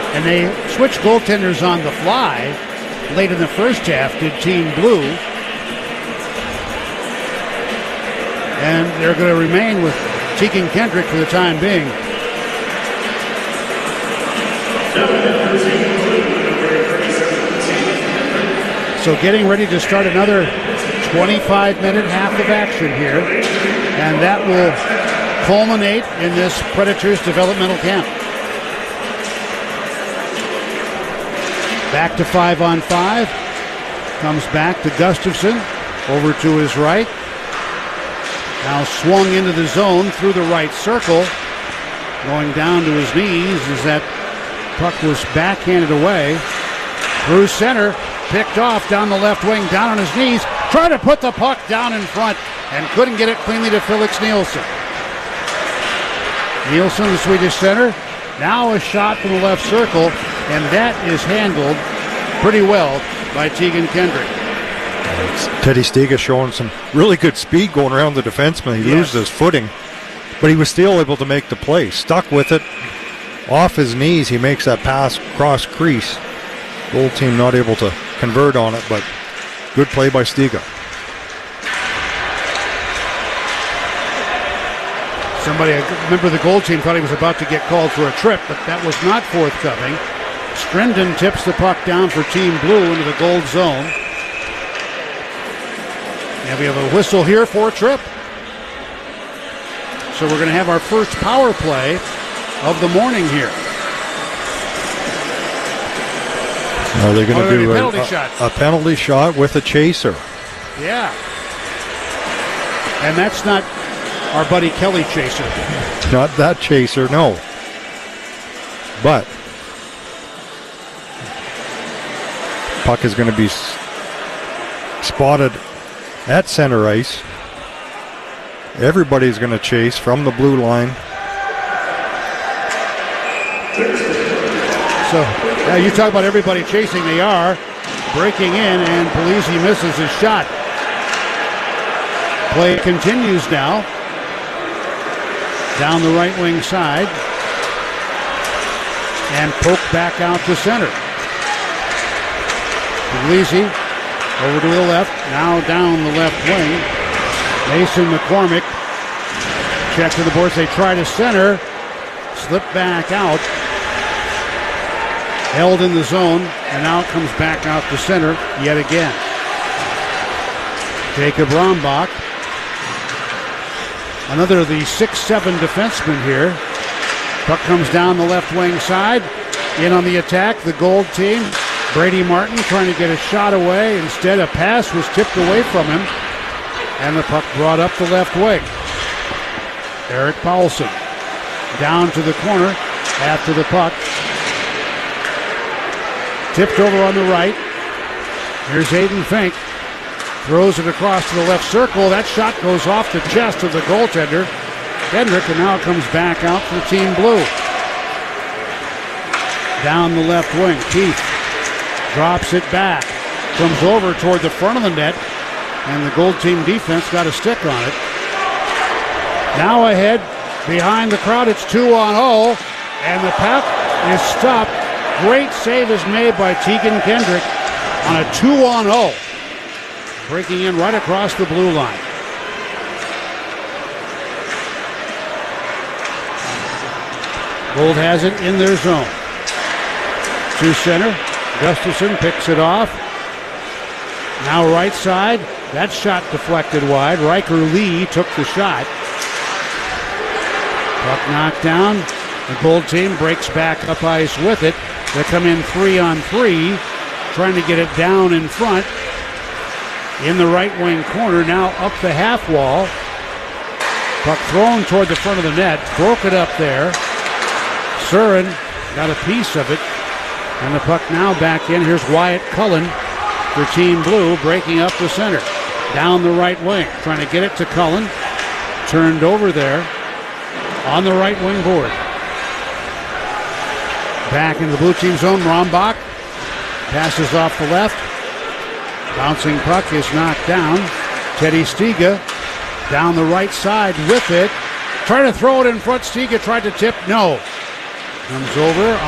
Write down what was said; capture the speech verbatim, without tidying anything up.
And they switched goaltenders on the fly late in the first half, did Team Blue. And they're going to remain with Tegan Kendrick for the time being. So getting ready to start another twenty-five minute half of action here. And that will culminate in this Predators developmental camp. Back to five on five. Comes back to Gustafson. Over to his right. Now swung into the zone through the right circle. Going down to his knees as that puck was backhanded away. Through center. Picked off down the left wing. Down on his knees. Tried to put the puck down in front and couldn't get it cleanly to Felix Nielsen. Nielsen, the Swedish center. Now a shot from the left circle, and that is handled pretty well by Tegan Kendrick. Teddy Stiga showing some really good speed going around the defenseman. He yes. loses his footing, but he was still able to make the play. Stuck with it. Off his knees, he makes that pass cross crease. Goal team not able to convert on it, but good play by Stiga. Somebody, I remember the goal team thought he was about to get called for a trip, but that was not forthcoming. Strendon tips the puck down for Team Blue into the gold zone. And we have a whistle here for a trip. So we're going to have our first power play of the morning here. Are they going to oh, do a a, penalty a, shot. a penalty shot with a chaser? Yeah. And that's not our buddy Kelly Chaser. Not that chaser, no. But puck is going to be s- spotted at center ice. Everybody's going to chase from the blue line. So, yeah, you talk about everybody chasing. They are breaking in, and Polisi misses his shot. Play continues now. Down the right wing side. And poke back out to center. Polisi over to the left. Now down the left wing. Mason McCormick. Check to the boards. They try to center. Slip back out. Held in the zone, and now it comes back out to center yet again. Jacob Rombach, another of the six seven defensemen here. Puck comes down the left wing side. In on the attack, the gold team. Brady Martin trying to get a shot away. Instead, a pass was tipped away from him, and the puck brought up the left wing. Eric Paulson down to the corner after the puck. Tipped over on the right. Here's Aiden Fink. Throws it across to the left circle. That shot goes off the chest of the goaltender, Kendrick, and now it comes back out for Team Blue. Down the left wing. Keith drops it back. Comes over toward the front of the net, and the gold team defense got a stick on it. Now ahead, behind the crowd, it's two on oh, and the puck is stopped. Great save is made by Tegan Kendrick on a two on oh. Breaking in right across the blue line. Gold has it in their zone. To center. Gustafson picks it off. Now right side. That shot deflected wide. Riker Lee took the shot. Puck knocked down. The gold team breaks back up ice with it. They come in three on three, trying to get it down in front. In the right wing corner, now up the half wall. Puck thrown toward the front of the net. Broke it up there. Surin got a piece of it. And the puck now back in. Here's Wyatt Cullen for Team Blue, breaking up the center. Down the right wing, trying to get it to Cullen. Turned over there on the right wing board. Back in the blue team zone, Rombach passes off the left. Bouncing puck is knocked down. Teddy Stiga down the right side with it. Trying to throw it in front. Stiga tried to tip. No. Comes over